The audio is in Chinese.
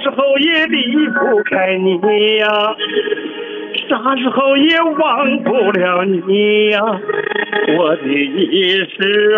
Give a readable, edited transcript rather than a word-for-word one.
时候也离不开你呀，啥时候也忘不了你呀，我的一世